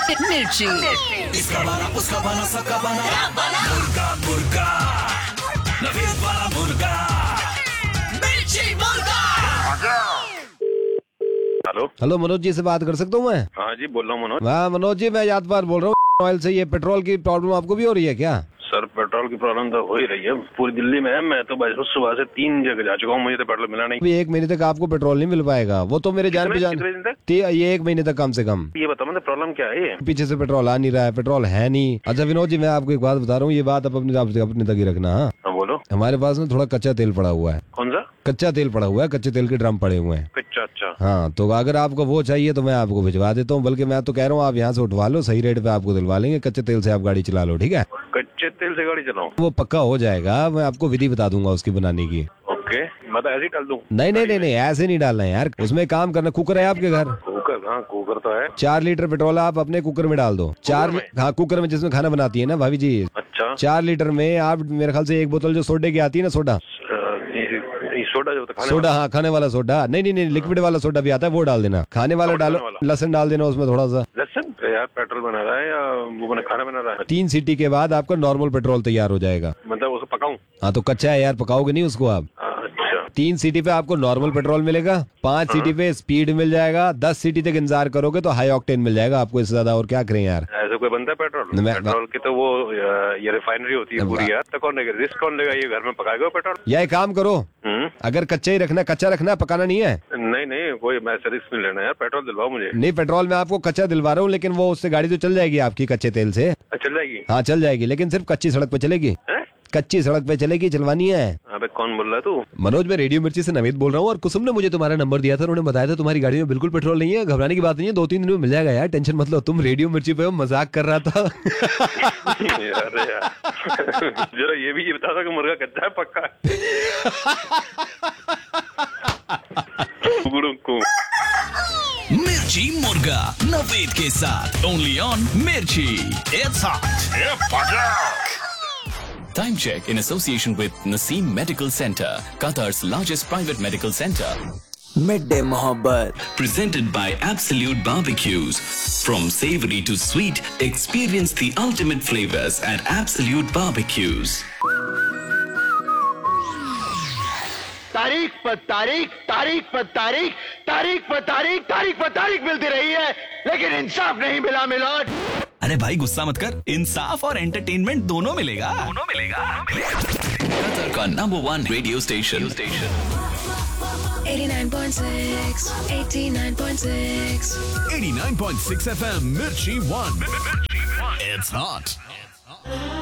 मिर्ची। इसका बना उसका बना सबका बना मुर्गा मुर्गा नवीद वाला मुर्गा मिर्ची मुर्गा। हेलो मनोज जी से बात कर सकता हूँ मैं? हाँ जी बोल रहा हूँ मनोज। हाँ मनोज जी, मैं यादवार बोल रहा हूँ ऑयल से। ये पेट्रोल की प्रॉब्लम आपको भी हो रही है क्या? सर पेट्रोल की प्रॉब्लम तो हो ही रही है पूरी दिल्ली में है। मैं तो भाई सुबह से 3 जगह जा चुका हूँ, मुझे तो पेट्रोल मिला नहीं। अभी 1 महीने तक आपको पेट्रोल नहीं मिल पाएगा। वो तो मेरे जान पहचान। कितने दिन तक? ये 1 महीने तक कम से कम। ये बताओ मतलब प्रॉब्लम क्या है? ये पीछे से पेट्रोल आ नहीं रहा है, पेट्रोल है नहीं। अच्छा विनोद जी, मैं आपको एक बात बता रहा हूँ, ये बात आप अपने तक ही रखना। हाँ बोलो। हमारे पास में थोड़ा कच्चा तेल पड़ा हुआ है। कौन सा कच्चा तेल पड़ा हुआ है? कच्चे तेल के ड्रम पड़े हुए हैं। अच्छा अच्छा। हाँ तो अगर आपको वो चाहिए तो मैं आपको भिजवा देता हूँ। बल्कि मैं तो कह रहा हूँ आप यहाँ से उठवा लो, सही रेट पे आपको दिलवा लेंगे। कच्चे तेल से आप गाड़ी चला लो, ठीक है? कच्चे तेल से गाड़ी चलाऊं? वो पक्का हो जाएगा। मैं आपको विधि बता दूंगा उसकी बनाने की। ओके मतलब ऐसे ही डाल दूं? नहीं ऐसे नहीं डालना है यार। उसमें काम करना। कुकर है आपके घर? कुकर? हाँ कुकर तो है। 4 लीटर पेट्रोल आप अपने कुकर में डाल दो। 4 हाँ कुकर में, जिसमें खाना बनाती है ना भाभी जी। अच्छा 4 लीटर में आप मेरे ख्याल से 1 बोतल जो सोडे की आती है ना, सोडा सोडा जो खाने सोडा, हाँ खाने वाला सोडा। नहीं लिक्विड वाला सोडा भी आता है, वो डाल देना। खाने वाला डालो, लहसुन डाल देना उसमें थोड़ा सा। लहसुन? यार पेट्रोल बना रहा है या वो बना खाना बना रहा है? 3 सीटी के बाद आपका नॉर्मल पेट्रोल तैयार हो जाएगा। मतलब उसको पकाऊं? हाँ तो कच्चा है यार, पकाओगे नहीं उसको आप। 3 सीटी पे आपको नॉर्मल पेट्रोल मिलेगा, 5 सीटी पे स्पीड मिल जाएगा, 10 सीटी तक इंतजार करोगे तो हाई ऑक्टेन मिल जाएगा आपको। इससे ज्यादा और क्या करें यार। ऐसा कोई बनता है पेट्रोल? पेट्रोल की तो वो ये रिफाइनरी होती है पूरी यार। तो कौन लेगा रिस्क? कौन लेगा? ये घर में पकाएगा पेट्रोल? या एक काम करो, अगर कच्चा ही रखना, कच्चा रखना, पकाना नहीं है। नहीं कोई मैं रिस्क नहीं लेना यार। पेट्रोल दिलवाओ मुझे। नहीं पेट्रोल मैं आपको कच्चा दिलवा रहा हूँ, लेकिन वो उससे गाड़ी तो चल जाएगी आपकी कच्चे तेल से। चल जाएगी? हाँ चल जाएगी, लेकिन सिर्फ कच्ची सड़क पे चलेगी। कच्ची सड़क पे चलेगी, चलवानी है। अबे कौन बोल रहा है तू? मनोज, मैं रेडियो मिर्ची से नवीद बोल रहा हूँ। और कुसुम ने मुझे तुम्हारा नंबर दिया था, उन्होंने बताया था तुम्हारी गाड़ी में बिल्कुल पेट्रोल नहीं है। घबराने की बात नहीं है, 2-3 दिन में मिल जाएगा यार, टेंशन मत लो। तुम रेडियो मिर्ची पे मजाक कर रहा था। अरे यार जरा ये भी बता दो कि मुर्गा कच्चा है पक्का? मिर्ची मुर्गा नवीद के साथ ओनली ऑन मिर्ची। It's hot. Time check in association with Naseem Medical Center, Qatar's largest private medical center. Midday Mohabbat. Presented by Absolute Barbecues. From savory to sweet, experience the ultimate flavors at Absolute Barbecues. तारीख पर तारीख, तारीख पर तारीख, तारीख पर तारीख, तारीख पर तारीख मिलती रही है, लेकिन इंसाफ नहीं मिला मिलोड। अरे भाई गुस्सा मत कर, इंसाफ और एंटरटेनमेंट दोनों मिलेगा। कतर का number 1 radio station 89.6, 89.6, 89.6 FM Mirchi 1. It's hot.